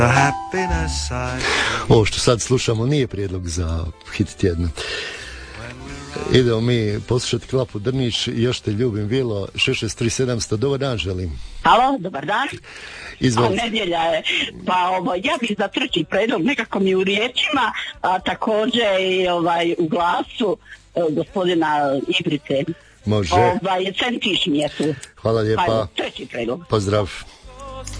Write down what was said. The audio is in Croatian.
Ovo što sad slušamo nije prijedlog za hit tjedna. Idemo mi poslušati Klapu Drnić i Još te ljubim Vilo 663700. Dobar dan želim. Halo, dobar dan. Izvolite. Nedjelja je, pa ja bih za treći predlog nekako mi u riječima, a također i u glasu gospodina Ibrice. Može. Centiš mi je tu. Hvala lijepa. Ajde, treći predlog. Pozdrav.